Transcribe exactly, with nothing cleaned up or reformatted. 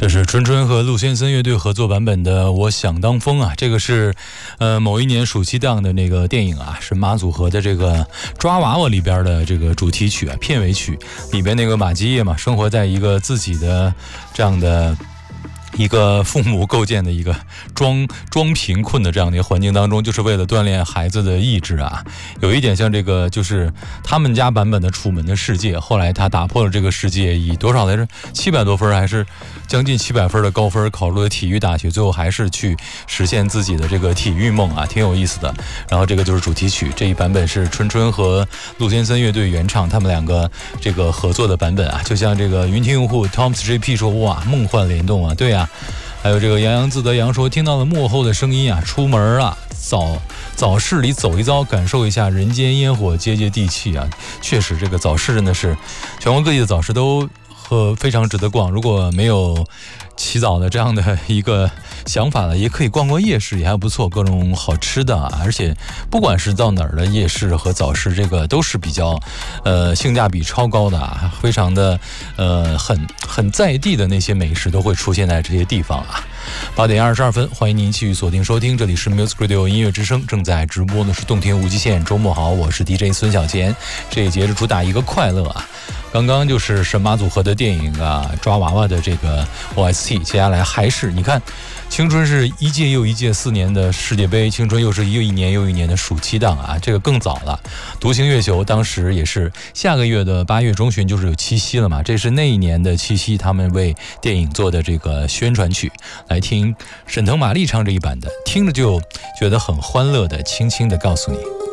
这是春春和陆先森乐队合作版本的《我想当风》啊，这个是呃某一年暑期档的那个电影啊，是马组合的这个抓娃娃里边的这个主题曲啊，片尾曲里边那个马基业嘛，生活在一个自己的这样的一个父母构建的一个装装贫困的这样的一个环境当中，就是为了锻炼孩子的意志啊，有一点像这个就是他们家版本的《楚门的世界》，后来他打破了这个世界，以多少来着七百多分还是将近七百分的高分考入了体育大学，最后还是去实现自己的这个体育梦啊，挺有意思的。然后这个就是主题曲，这一版本是春春和陆先森乐队原唱，他们两个这个合作的版本啊，就像这个云听用户 Tom's J P 说，哇，梦幻联动啊，对啊。还有这个洋洋自得洋说，听到了幕后的声音啊，出门啊，早早市里走一遭，感受一下人间烟火，接接地气啊。确实，这个早市真的是全国各地的早市都和非常值得逛。如果没有起早的这样的一个想法了，也可以逛逛夜市，也还不错，各种好吃的啊。而且不管是到哪儿的夜市和早市，这个都是比较呃性价比超高的啊，非常的呃很很在地的那些美食都会出现在这些地方啊。八点二十二分，欢迎您继续锁定收听，这里是 Music Radio 音乐之声，正在直播的是动听无极限。周末好，我是 D J 孙小贤。这一节是主打一个快乐啊。刚刚就是神马组合的电影啊，抓娃娃的这个 O S T， 接下来还是你看，青春是一届又一届，四年的世界杯，青春又是一一年又一年的暑期档啊，这个更早了。独行月球当时也是下个月的八月中旬就是有七夕了嘛，这是那一年的七夕，他们为电影做的这个宣传曲。来听沈腾、马丽唱这一版的，听着就觉得很欢乐的，轻轻的告诉你。